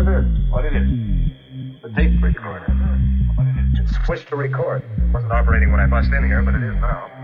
it is. What is it? The tape recorder. What is it? It's switched to record. It wasn't operating when I bust in here, but it is now.